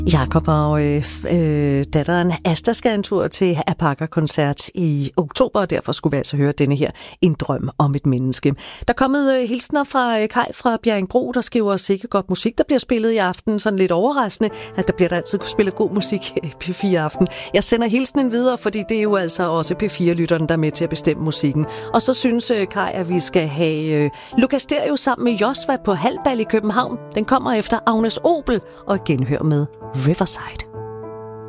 Jakob og datteren Asta skal en tur til Apaka-koncert i oktober, og derfor skulle vi altså høre denne her En drøm om et menneske. Der er kommet hilsner fra Kai fra Bjerringbro, der skriver sikkert godt musik, der bliver spillet i aften. Sådan lidt overraskende, at der bliver der altid spillet god musik i P4 aften. Jeg sender hilsenen videre, fordi det er jo altså også P4-lytterne, der er med til at bestemme musikken. Og så synes Kai, at vi skal have Lukas Stereo sammen med Josva på Halbal i København. Den kommer efter Agnes Obel og genhør med Riverside.